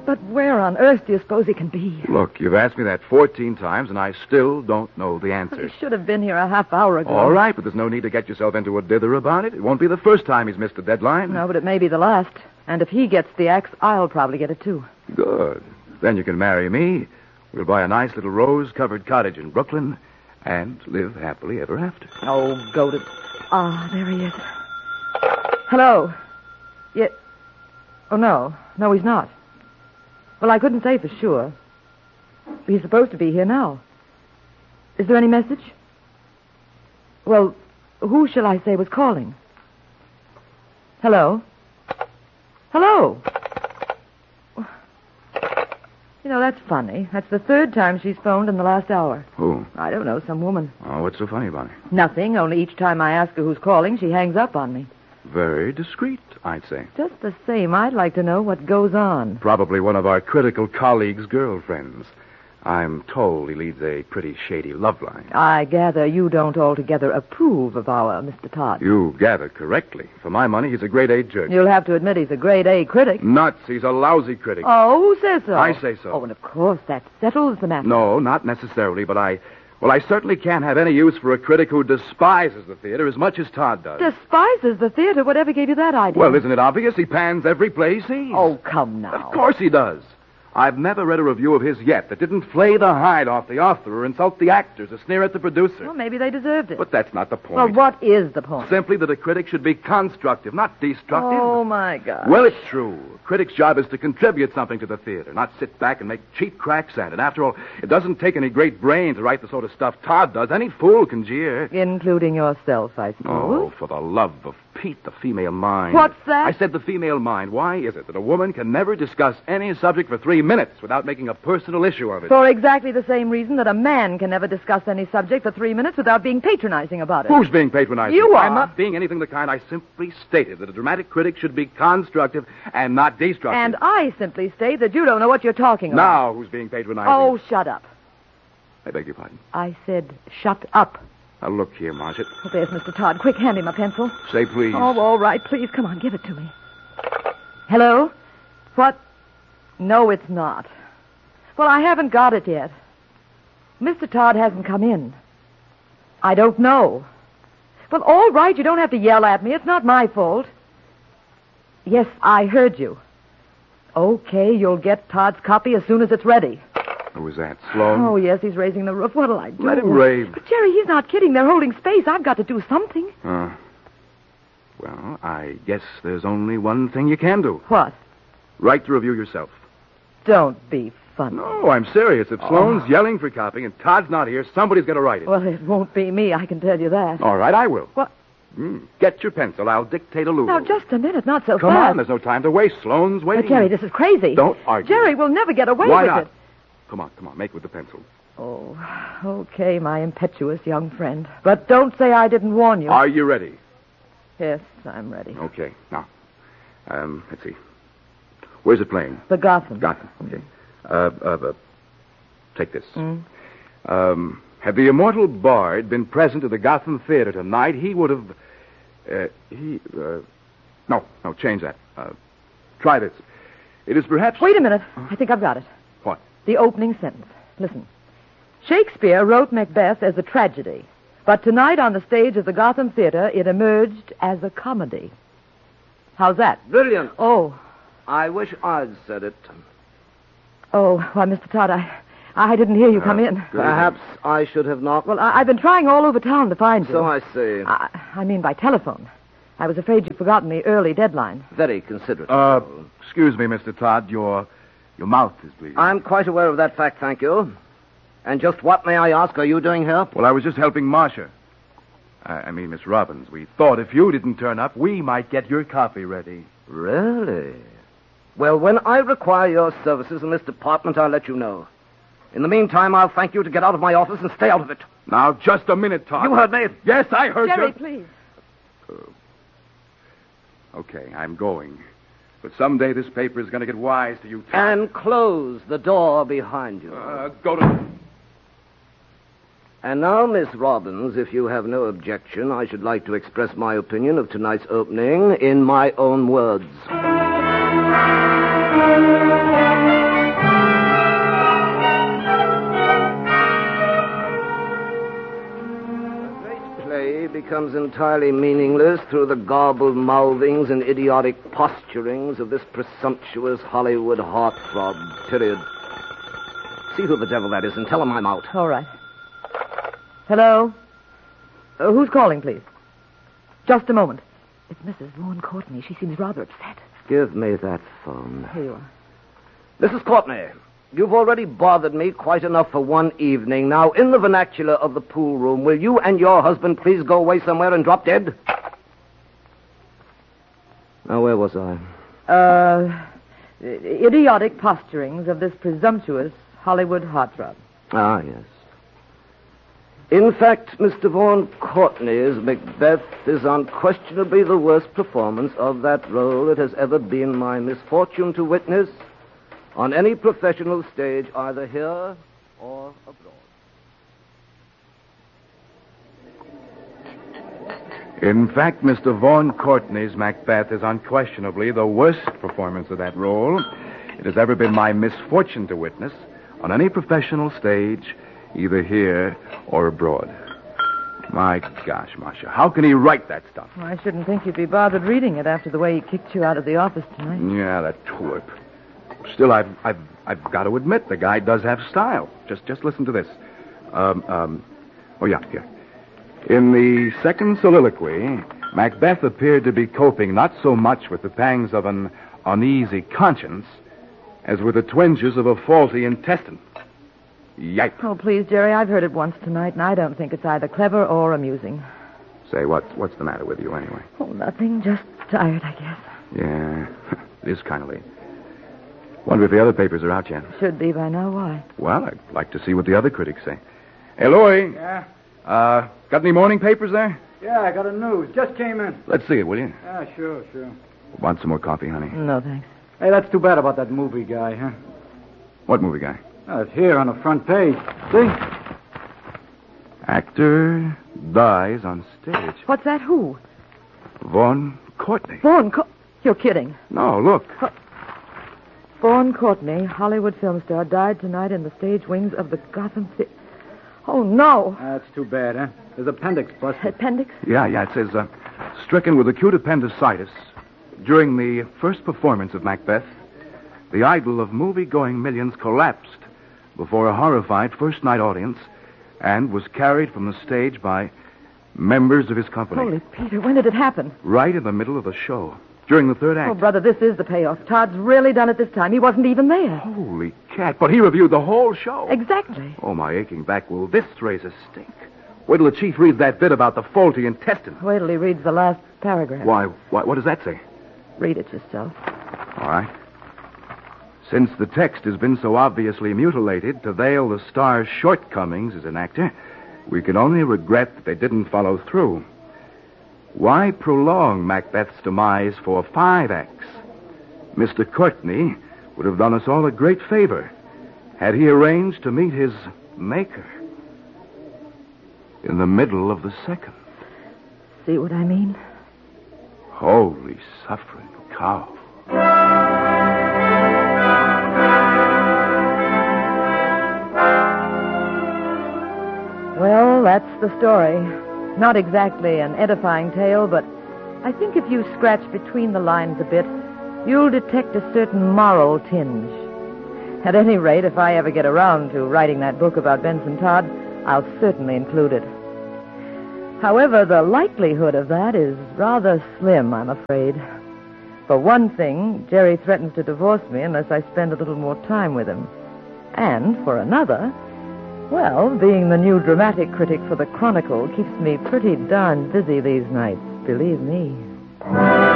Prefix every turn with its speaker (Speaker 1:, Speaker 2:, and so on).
Speaker 1: But where on earth do you suppose he can be?
Speaker 2: Look, you've asked me that 14 times, and I still don't know the answer.
Speaker 1: He should have been here a half hour ago.
Speaker 2: All right, but there's no need to get yourself into a dither about it. It won't be the first time he's missed the deadline.
Speaker 1: No, but it may be the last. And if he gets the axe, I'll probably get it, too.
Speaker 2: Good. Then you can marry me. We'll buy a nice little rose-covered cottage in Brooklyn and live happily ever after.
Speaker 1: Oh, go to... Ah, there he is. Hello. Yeah. Oh, no. No, he's not. Well, I couldn't say for sure. He's supposed to be here now. Is there any message? Well, who shall I say was calling? Hello? Hello? You know, that's funny. That's the third time she's phoned in the last hour.
Speaker 2: Who?
Speaker 1: I don't know, some woman.
Speaker 2: Oh, what's so funny about it?
Speaker 1: Nothing, only each time I ask her who's calling, she hangs up on me.
Speaker 2: Very discreet, I'd say.
Speaker 1: Just the same, I'd like to know what goes on.
Speaker 2: Probably one of our critical colleagues' girlfriends. I'm told he leads a pretty shady love life.
Speaker 1: I gather you don't altogether approve of our Mr. Todd.
Speaker 2: You gather correctly. For my money, he's a grade-A jerk.
Speaker 1: You'll have to admit he's a grade-A critic.
Speaker 2: Nuts. He's a lousy critic.
Speaker 1: Oh, who says so?
Speaker 2: I say so.
Speaker 1: Oh, and of course, that settles the matter.
Speaker 2: No, not necessarily, but I certainly can't have any use for a critic who despises the theater as much as Todd does.
Speaker 1: Despises the theater? Whatever gave you that idea?
Speaker 2: Well, isn't it obvious? He pans every play he sees.
Speaker 1: Oh, come now.
Speaker 2: Of course he does. I've never read a review of his yet that didn't flay the hide off the author or insult the actors or sneer at the producer.
Speaker 1: Well, maybe they deserved it.
Speaker 2: But that's not the point.
Speaker 1: Well, what is the point?
Speaker 2: Simply that a critic should be constructive, not destructive.
Speaker 1: Oh, my God.
Speaker 2: Well, it's true. A critic's job is to contribute something to the theater, not sit back and make cheap cracks at it. After all, it doesn't take any great brain to write the sort of stuff Todd does. Any fool can jeer.
Speaker 1: Including yourself, I suppose.
Speaker 2: Oh, for the love of Pete, the female mind.
Speaker 1: What's that?
Speaker 2: I said the female mind. Why is it that a woman can never discuss any subject for 3 minutes without making a personal issue of it?
Speaker 1: For exactly the same reason that a man can never discuss any subject for 3 minutes without being patronizing about it.
Speaker 2: Who's being patronizing?
Speaker 1: You are.
Speaker 2: I'm not being anything of the kind. I simply stated that a dramatic critic should be constructive and not destructive.
Speaker 1: And I simply state that you don't know what you're talking about.
Speaker 2: Now who's being patronizing?
Speaker 1: Oh, shut up.
Speaker 2: I beg your pardon.
Speaker 1: I said shut up.
Speaker 2: Now, look here, Marcia.
Speaker 1: Oh, there's Mr. Todd. Quick, hand him a pencil.
Speaker 2: Say please.
Speaker 1: Oh, all right. Please, come on, give it to me. Hello? What? No, it's not. Well, I haven't got it yet. Mr. Todd hasn't come in. I don't know. Well, all right, you don't have to yell at me. It's not my fault. Yes, I heard you. Okay, you'll get Todd's copy as soon as it's ready.
Speaker 2: Who was that, Sloan?
Speaker 1: Oh, yes, he's raising the roof. What'll I do?
Speaker 2: Let him rave.
Speaker 1: But, Jerry, he's not kidding. They're holding space. I've got to do something.
Speaker 2: Well, I guess there's only one thing you can do.
Speaker 1: What?
Speaker 2: Write the review yourself.
Speaker 1: Don't be funny.
Speaker 2: No, I'm serious. If Sloan's yelling for copy and Todd's not here, somebody's got to write it.
Speaker 1: Well, it won't be me, I can tell you that.
Speaker 2: All right, I will.
Speaker 1: What?
Speaker 2: Get your pencil. I'll dictate a loop.
Speaker 1: Now, just a minute, not so
Speaker 2: Come
Speaker 1: fast.
Speaker 2: on, there's no time to waste. Sloan's waiting.
Speaker 1: Jerry, this is crazy.
Speaker 2: Don't argue.
Speaker 1: Jerry, we'll never get away
Speaker 2: Why
Speaker 1: with
Speaker 2: not?
Speaker 1: it.
Speaker 2: Come on, make with the pencil.
Speaker 1: Oh, okay, my impetuous young friend. But don't say I didn't warn you.
Speaker 2: Are you ready?
Speaker 1: Yes, I'm ready.
Speaker 2: Okay, now, let's see. Where's it playing?
Speaker 1: The Gotham.
Speaker 2: Gotham, okay. Take this. Had the immortal Bard been present at the Gotham Theater tonight, he would have... No, change that. Try this. It is perhaps...
Speaker 1: Wait a minute. I think I've got it.
Speaker 2: What?
Speaker 1: The opening sentence. Listen. Shakespeare wrote Macbeth as a tragedy, but tonight on the stage of the Gotham Theater, it emerged as a comedy. How's that?
Speaker 3: Brilliant.
Speaker 1: Oh.
Speaker 3: I wish I'd said it.
Speaker 1: Oh, why, Mr. Todd, I didn't hear you come in.
Speaker 3: Perhaps I should have knocked.
Speaker 1: Well, I've been trying all over town to find you.
Speaker 3: So I see.
Speaker 1: I mean by telephone. I was afraid you'd forgotten the early deadline.
Speaker 3: Very considerate.
Speaker 2: Excuse me, Mr. Todd. Your mouth is bleeding.
Speaker 3: I'm quite aware of that fact, thank you. And just what, may I ask, are you doing here?
Speaker 2: Well, I was just helping Marcia. I mean, Miss Robbins. We thought if you didn't turn up, we might get your copy ready.
Speaker 3: Really? Well, when I require your services in this department, I'll let you know. In the meantime, I'll thank you to get out of my office and stay out of it.
Speaker 2: Now, just a minute, Todd.
Speaker 3: You heard me.
Speaker 2: Yes, I heard you.
Speaker 1: Jerry, please.
Speaker 2: Okay, I'm going. But someday this paper is going to get wise to you, Todd.
Speaker 3: And close the door behind you.
Speaker 2: Go to...
Speaker 3: And now, Miss Robbins, if you have no objection, I should like to express my opinion of tonight's opening in my own words. becomes entirely meaningless through the garbled mouthings and idiotic posturings of this presumptuous Hollywood heartthrob, period. See who the devil that is and tell him I'm out.
Speaker 1: All right. Hello? Who's calling, please? Just a moment. It's Mrs. Vaughan Courtney. She seems rather upset.
Speaker 3: Give me that phone.
Speaker 1: Here you are.
Speaker 3: Mrs. Courtney, you've already bothered me quite enough for one evening. Now, in the vernacular of the pool room, will you and your husband please go away somewhere and drop dead? Now, where was I?
Speaker 1: Idiotic posturings of this presumptuous Hollywood heartthrob.
Speaker 3: Ah, yes. In fact, Mr. Vaughan Courtney's Macbeth is unquestionably the worst performance of that role it has ever been my misfortune to witness on any professional stage, either here or abroad.
Speaker 2: In fact, Mr. Vaughan Courtney's Macbeth is unquestionably the worst performance of that role it has ever been my misfortune to witness on any professional stage, either here or abroad. My gosh, Marcia, how can he write that stuff?
Speaker 1: Well, I shouldn't think you'd be bothered reading it after the way he kicked you out of the office tonight.
Speaker 2: Yeah, that twerp. Still, I've got to admit the guy does have style. Just listen to this. Oh yeah, here. In the second soliloquy, Macbeth appeared to be coping not so much with the pangs of an uneasy conscience as with the twinges of a faulty intestine. Yipe.
Speaker 1: Oh, please, Jerry, I've heard it once tonight, and I don't think it's either clever or amusing.
Speaker 2: Say, what's the matter with you anyway?
Speaker 1: Oh, nothing. Just tired, I guess.
Speaker 2: Yeah, it is kind of late. Wonder if the other papers are out yet.
Speaker 1: Should be by now. Why?
Speaker 2: Well, I'd like to see what the other critics say. Hey, Louie.
Speaker 4: Yeah?
Speaker 2: Got any morning papers there?
Speaker 4: Yeah, I got a news. Just came in.
Speaker 2: Let's see it, will you?
Speaker 4: Yeah, sure.
Speaker 2: Want some more coffee, honey?
Speaker 1: No, thanks.
Speaker 4: Hey, that's too bad about that movie guy, huh?
Speaker 2: What movie guy?
Speaker 4: Oh, it's here on the front page. See?
Speaker 2: Actor dies on stage.
Speaker 1: What's that? Who?
Speaker 2: Vaughan Courtney.
Speaker 1: You're kidding.
Speaker 2: No, look.
Speaker 1: Vaughan Courtney, Hollywood film star, died tonight in the stage wings of the Gotham Theater. Oh, no.
Speaker 4: That's too bad, huh? His appendix busted.
Speaker 1: Appendix?
Speaker 2: Yeah, it says, stricken with acute appendicitis during the first performance of Macbeth, the idol of movie-going millions collapsed before a horrified first-night audience and was carried from the stage by members of his company.
Speaker 1: Holy Peter, when did it happen?
Speaker 2: Right in the middle of the show, during the third act.
Speaker 1: Oh, brother, this is the payoff. Todd's really done it this time. He wasn't even there.
Speaker 2: Holy cat, but he reviewed the whole show.
Speaker 1: Exactly.
Speaker 2: Oh, my aching back. Will this raise a stink? Wait till the chief reads that bit about the faulty intestine.
Speaker 1: Wait till he reads the last paragraph.
Speaker 2: Why, what does that say?
Speaker 1: Read it yourself.
Speaker 2: All right. Since the text has been so obviously mutilated to veil the star's shortcomings as an actor, we can only regret that they didn't follow through. Why prolong Macbeth's demise for 5 acts? Mr. Courtney would have done us all a great favor had he arranged to meet his maker in the middle of the second.
Speaker 1: See what I mean?
Speaker 2: Holy suffering cow.
Speaker 1: Well, that's the story. Not exactly an edifying tale, but I think if you scratch between the lines a bit, you'll detect a certain moral tinge. At any rate, if I ever get around to writing that book about Benson Todd, I'll certainly include it. However, the likelihood of that is rather slim, I'm afraid. For one thing, Jerry threatens to divorce me unless I spend a little more time with him. And for another, well, being the new dramatic critic for the Chronicle keeps me pretty darn busy these nights, believe me.